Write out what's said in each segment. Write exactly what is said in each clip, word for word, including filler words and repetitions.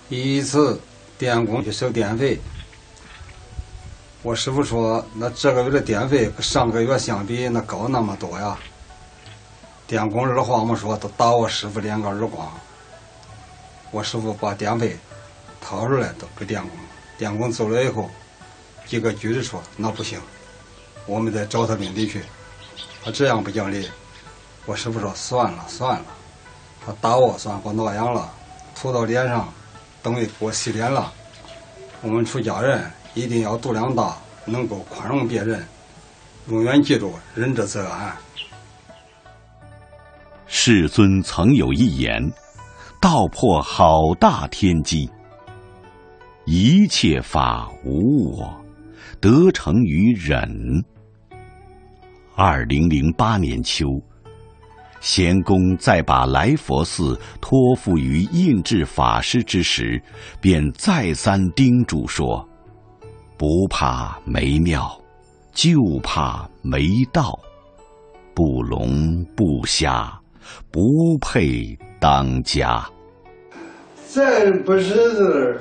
第一次电工去收电费，我师傅说，那这个月的电费跟上个月相比，那高那么多呀。电工二话没说，都打我师傅两个耳光。我师傅把电费掏出来都给电工，电工走了以后，几个局子说那不行，我们得找他领地去。他这样不讲理，我师傅说算了算了，他打我算给我挠痒了，吐到脸上，等于给我洗脸了。我们出家人一定要度量大，能够宽容别人，永远记住仁者则安。 世尊曾有一言，道破好大天机，一切法无我，得成于忍。二零零八年秋，贤公在把来佛寺托付于印智法师之时，便再三叮嘱说：不怕没庙，就怕没道，不聋不瞎，不配当家。 咱不识字，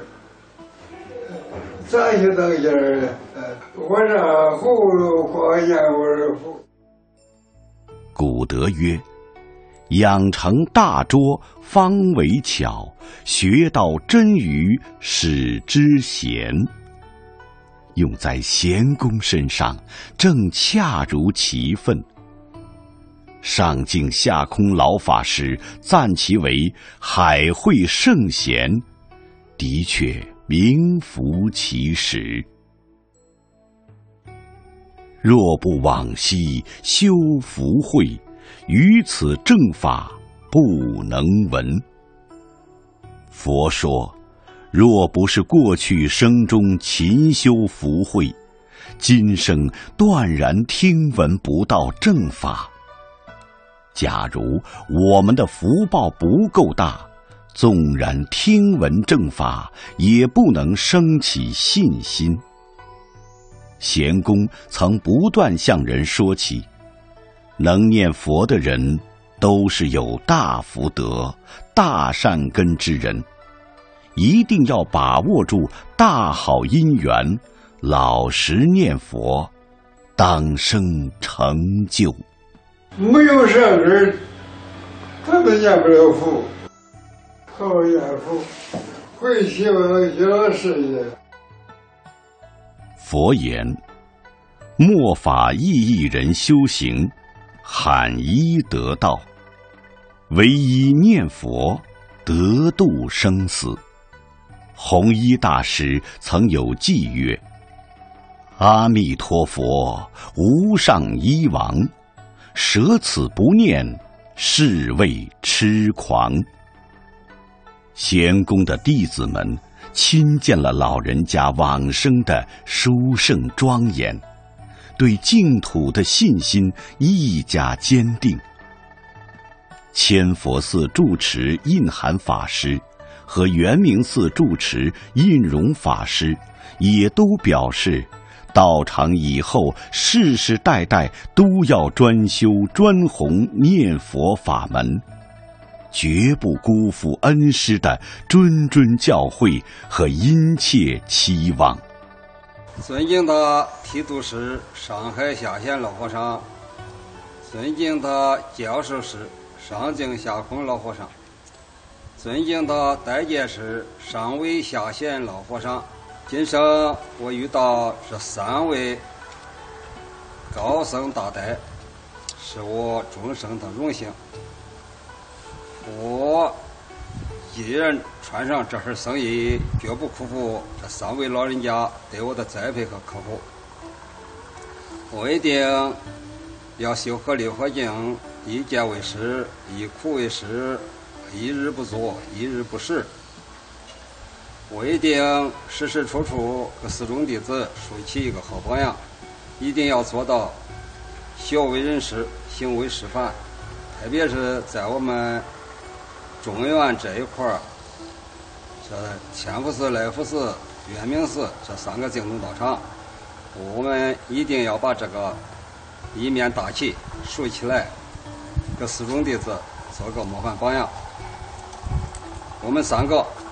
咋就当家了？我这葫芦画眼我不。 古德曰：养成大拙，方为巧；学到真语，使之贤。用在贤公身上，正恰如其分。上净下空老法师赞其为海会圣贤，的确名副其实。若不往昔修福慧，于此正法不能闻。佛说，若不是过去生中勤修福慧，今生断然听闻不到正法。假如我们的福报不够大，纵然听闻正法，也不能生起信心。贤公曾不断向人说起，能念佛的人都是有大福德、大善根之人，一定要把握住大好因缘，老实念佛，当生成就。 没有善根，他都念不了佛。好念佛，会希望小事业。 佛言：末法意义人修行，罕一得道。唯一念佛，得度生死。弘一大师曾有偈曰：阿弥陀佛，无上医王，舍此不念，是谓痴狂。贤公的弟子们亲见了老人家往生的殊胜庄严，对净土的信心愈加坚定。千佛寺住持印涵法师和圆明寺住持印容法师也都表示，道场以后世世代代都要专修专弘念佛法门，绝不辜负恩师的谆谆教诲和殷切期望。 尊敬的提督师上海下县老和尚，尊敬的教授师上净下空老和尚，尊敬的代戒师上位下县老和尚，今生我遇到这三位高僧大德，是我终生的荣幸。我一人穿上这份僧衣，绝不辜负这三位老人家对我的栽培和呵护。我一定要修合六合敬，一戒为师，一苦为师，一日不作，一日不食。我一定时时处处给四众弟子树起一个好榜样，一定要做到学为人师，行为示范。特别是在我们中原这一块儿，这千佛寺、来福寺、圆明寺这三个净土道场，我们一定要把这个一面大旗竖起来，给四众弟子做个模范榜样。我们三个